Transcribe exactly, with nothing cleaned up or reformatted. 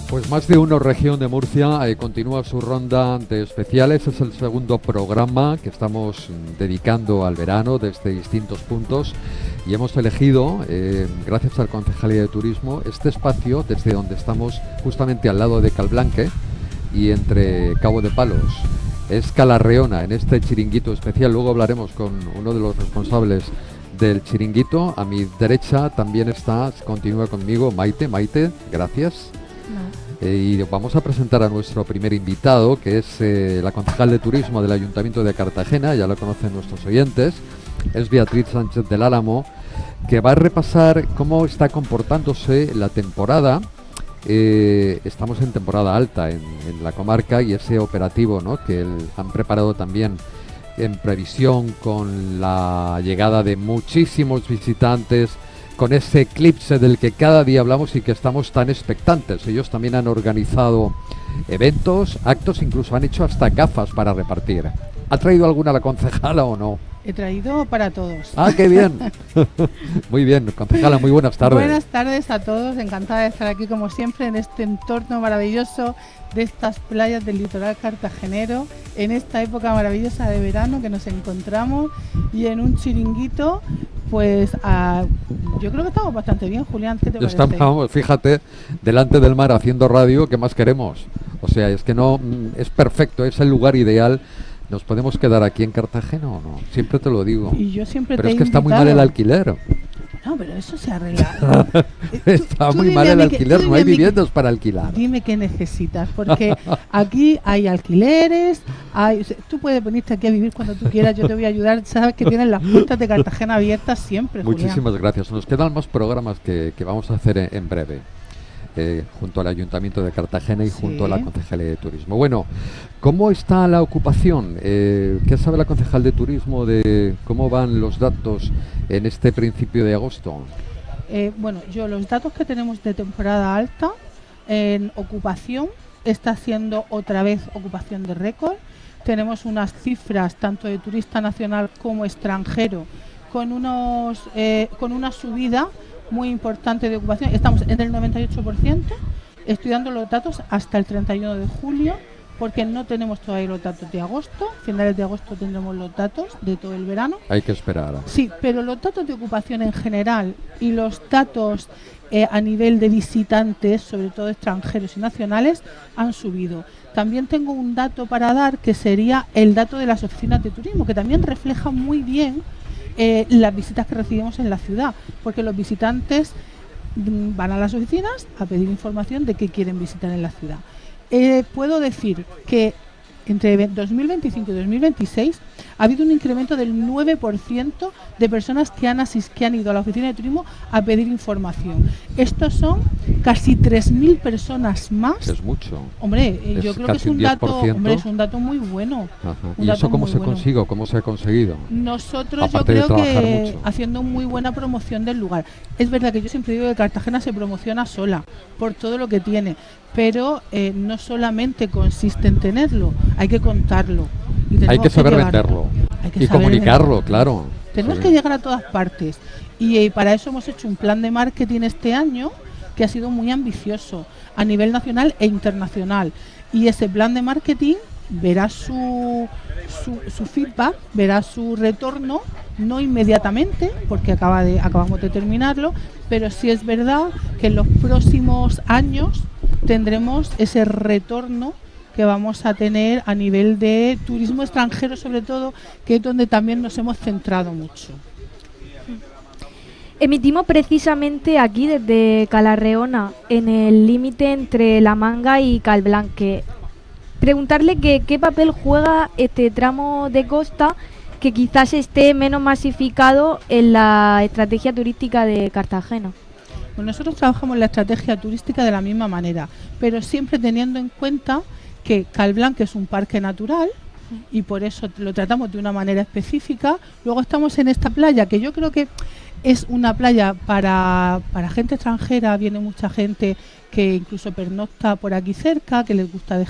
Pues Más de Uno Región de Murcia eh, continúa su ronda de especiales. Es el segundo programa que estamos dedicando al verano desde distintos puntos y hemos elegido, eh, gracias a la Concejalía de Turismo, este espacio desde donde estamos justamente al lado de Calblanque y entre Cabo de Palos. Es Calarreona, en este chiringuito especial. Luego hablaremos con uno de los responsables del chiringuito. A mi derecha también está, continúa conmigo, Maite. Maite, gracias. No. Eh, y vamos a presentar a nuestro primer invitado, que es eh, la concejal de turismo del Ayuntamiento de Cartagena. Ya lo conocen nuestros oyentes. Es Beatriz Sánchez del Álamo, que va a repasar cómo está comportándose la temporada. Eh, estamos en temporada alta en, en la comarca, y ese operativo, ¿no?, que el, han preparado también en previsión con la llegada de muchísimos visitantes, con ese eclipse del que cada día hablamos y que estamos tan expectantes. Ellos también han organizado eventos, actos, incluso han hecho hasta gafas para repartir. ¿Ha traído alguna la concejala o no? He traído para todos. ¡Ah, qué bien! Muy bien, concejala, muy buenas tardes. Buenas tardes a todos, encantada de estar aquí como siempre en este entorno maravilloso de estas playas del litoral cartagenero, en esta época maravillosa de verano que nos encontramos, y en un chiringuito, pues a, yo creo que estamos bastante bien. Julián, ¿qué te parece? Estamos, fíjate, delante del mar haciendo radio. ¿Qué más queremos? O sea, es que no, es perfecto, es el lugar ideal. ¿Nos podemos quedar aquí en Cartagena o no? Siempre te lo digo. Y yo siempre pero te es que he está invitado. Muy mal el alquiler. No, pero eso se arregla. Está tú, tú muy mal el alquiler, que, no hay viviendas que, para alquilar. Dime qué necesitas, porque aquí hay alquileres, hay, tú puedes venirte aquí a vivir cuando tú quieras, yo te voy a ayudar. Sabes que tienen las puertas de Cartagena abiertas siempre, Muchísimas Julián. gracias. Nos quedan más programas que, que vamos a hacer en, en breve. Eh, junto al Ayuntamiento de Cartagena y sí. junto a la Concejalía de Turismo. Bueno, ¿cómo está la ocupación? Eh, ¿Qué sabe la concejal de Turismo de cómo van los datos en este principio de agosto? Eh, bueno, yo los datos que tenemos de temporada alta en ocupación, está siendo otra vez ocupación de récord. Tenemos unas cifras tanto de turista nacional como extranjero con unos eh, con una subida muy importante de ocupación. Estamos en el noventa y ocho por ciento. Estoy dando los datos hasta el treinta y uno de julio, porque no tenemos todavía los datos de agosto. Finales de agosto tendremos los datos de todo el verano. Hay que esperar. Sí, pero los datos de ocupación en general y los datos eh, a nivel de visitantes, sobre todo extranjeros y nacionales, han subido. También tengo un dato para dar, que sería el dato de las oficinas de turismo, que también refleja muy bien Eh, las visitas que recibimos en la ciudad, porque los visitantes mm, van a las oficinas a pedir información de qué quieren visitar en la ciudad. Eh, puedo decir que entre dos mil veinticinco y dos mil veintiséis ha habido un incremento del nueve por ciento de personas que han, asis- que han ido a la oficina de turismo a pedir información. Estos son casi tres mil personas más. Es mucho. Hombre, eh, es yo creo que es un dato, hombre, es un dato muy bueno. ¿Y eso cómo se bueno. consiguió? ¿Cómo se ha conseguido? Nosotros Aparte yo creo que mucho. haciendo muy buena promoción del lugar. Es verdad que yo siempre digo que Cartagena se promociona sola por todo lo que tiene, pero eh, no solamente consiste en tenerlo, hay que contarlo. Y hay que saber que venderlo hay que y saber comunicarlo, venderlo. claro. Tenemos sí. que llegar a todas partes, y eh, para eso hemos hecho un plan de marketing este año que ha sido muy ambicioso a nivel nacional e internacional, y ese plan de marketing verá su, su, su feedback, verá su retorno, no inmediatamente, porque acaba de, acabamos de terminarlo, pero sí es verdad que en los próximos años tendremos ese retorno que vamos a tener a nivel de turismo extranjero, sobre todo, que es donde también nos hemos centrado mucho. Emitimos precisamente aquí desde Calarreona, en el límite entre La Manga y Calblanque. Preguntarle que, qué papel juega este tramo de costa que quizás esté menos masificado en la estrategia turística de Cartagena. Pues nosotros trabajamos la estrategia turística de la misma manera, pero siempre teniendo en cuenta que Calblanque es un parque natural y por eso lo tratamos de una manera específica. Luego estamos en esta playa, que yo creo que es una playa para, para gente extranjera. Viene mucha gente que incluso pernocta por aquí cerca, que les gusta dejar